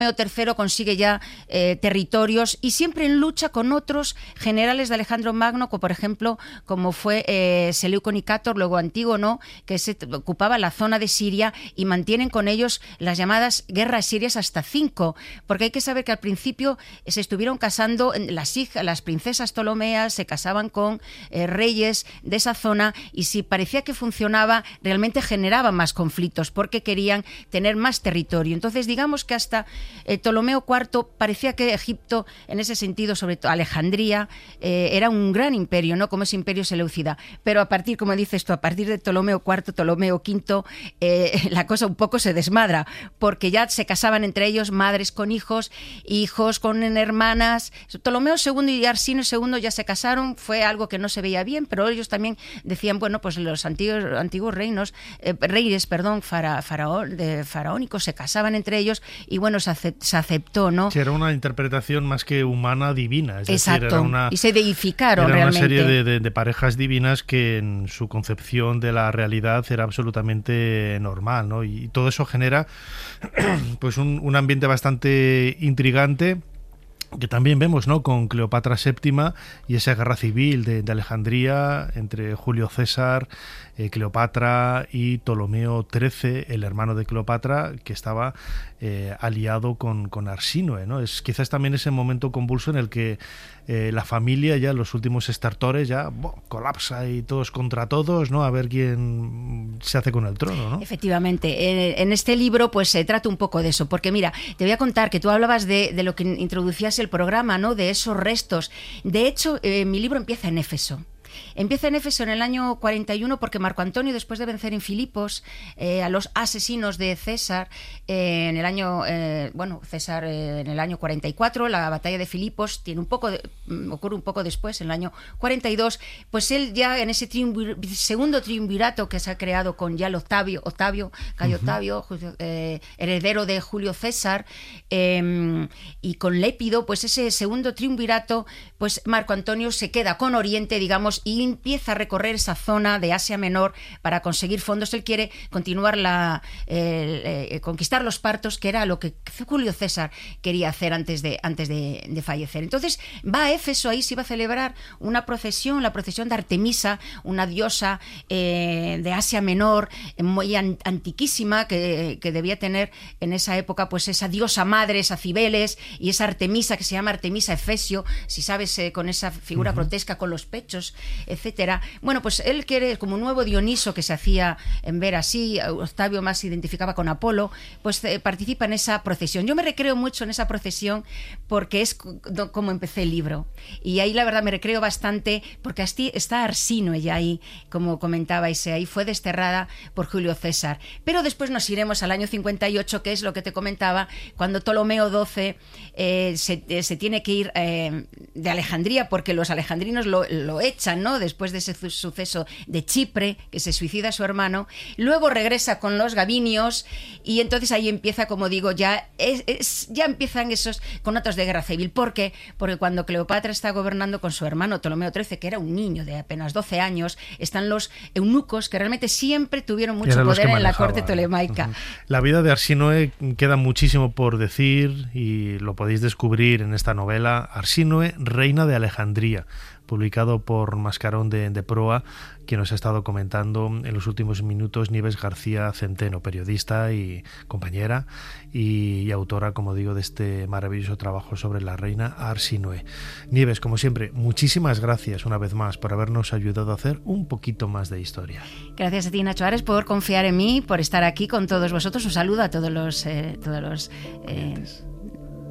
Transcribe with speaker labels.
Speaker 1: III consigue ya territorios y siempre en lucha con otros generales de Alejandro Magno, como por ejemplo como fue Seleuco Nicator, luego Antígono, que se ocupaba la zona de Siria, y mantienen con ellos las llamadas guerras sirias hasta 5, porque hay que saber que al principio se estuvieron casando las princesas ptolomeas, se casaban con reyes de esa zona, y si parecía que funcionaba, realmente generaba más conflictos porque querían tener más territorio. Entonces digamos que hasta Ptolomeo IV parecía que Egipto, en ese sentido, sobre todo Alejandría, era un gran imperio, ¿no? Como ese imperio seleucida. Pero a partir, como dices tú, a partir de Ptolomeo IV, Ptolomeo V, la cosa un poco se desmadra, porque ya se casaban entre ellos madres con hijos, hijos con hermanas. Ptolomeo II y Arsinio II ya se casaron, fue algo que no se veía bien, pero ellos también decían, bueno, pues los antiguos reyes faraónicos se casaban entre ellos, y bueno, se aceptó, ¿no?
Speaker 2: Sí, era una interpretación más que humana, divina. Es
Speaker 1: Exacto,
Speaker 2: decir,
Speaker 1: y se deificaron
Speaker 2: era
Speaker 1: realmente.
Speaker 2: Una serie de parejas divinas que en su concepción de la realidad era absolutamente normal, ¿no? Y todo eso genera pues un ambiente bastante intrigante, que también vemos, ¿no?, con Cleopatra VII y esa guerra civil de Alejandría entre Julio César, Cleopatra y Ptolomeo XIII, el hermano de Cleopatra, que estaba aliado con Arsínoe, ¿no? Es quizás también ese momento convulso en el que la familia, ya los últimos estertores, ya colapsa y todos contra todos, ¿no? A ver quién se hace con el trono, ¿no?
Speaker 1: Efectivamente. En este libro pues se trata un poco de eso, porque mira, te voy a contar que tú hablabas de lo que introducías el programa, ¿no?, de esos restos. De hecho, mi libro empieza en Éfeso. Empieza en Éfeso en el año 41 porque Marco Antonio, después de vencer en Filipos a los asesinos de César en el año César en el año 44, la batalla de Filipos ocurre un poco después, en el año 42, pues él ya en ese segundo triunvirato que se ha creado con ya el Cayo Octavio, heredero de Julio César, y con Lépido, pues ese segundo triunvirato, pues Marco Antonio se queda con Oriente, digamos, y empieza a recorrer esa zona de Asia Menor para conseguir fondos. Él quiere continuar conquistar los partos, que era lo que Julio César quería hacer antes de fallecer. Entonces va a Éfeso, ahí se iba a celebrar una procesión, la procesión de Artemisa, una diosa de Asia Menor, muy antiquísima, que debía tener en esa época pues esa diosa madre, esa Cibeles, y esa Artemisa que se llama Artemisa Efesio, si sabes, con esa figura grotesca con los pechos, etcétera. Bueno, pues él quiere, como un nuevo Dioniso que se hacía en ver así, Octavio más se identificaba con Apolo, pues participa en esa procesión. Yo me recreo mucho en esa procesión porque es como empecé el libro, y ahí la verdad me recreo bastante porque está Arsínoe ya ahí, como comentabais, ahí fue desterrada por Julio César. Pero después nos iremos al año 58, que es lo que te comentaba, cuando Ptolomeo XII se tiene que ir de Alejandría porque los alejandrinos lo echan, ¿no?, después de ese suceso de Chipre, que se suicida su hermano. Luego regresa con los Gabinios, y entonces ahí empieza, como digo, ya empiezan esos conatos de guerra civil. ¿Por qué? Porque cuando Cleopatra está gobernando con su hermano Ptolomeo XIII, que era un niño de apenas 12 años, están los eunucos, que realmente siempre tuvieron mucho poder en la corte tolemaica.
Speaker 2: La vida de Arsínoe queda muchísimo por decir, y lo podéis descubrir en esta novela, Arsínoe, reina de Alejandría, publicado por Mascarón de Proa, que nos ha estado comentando en los últimos minutos Nieves García Centeno, periodista y compañera y autora, como digo, de este maravilloso trabajo sobre la reina Arsínoe. Nieves, como siempre, muchísimas gracias una vez más por habernos ayudado a hacer un poquito más de historia.
Speaker 1: Gracias a ti, Nacho Ares, por confiar en mí, por estar aquí con todos vosotros. Un saludo a todos los